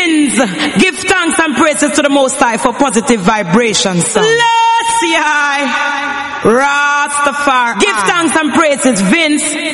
Vince, give thanks and praises to the Most High for positive vibrations. Bless ya, Rastafari. Give thanks and praises, Vince.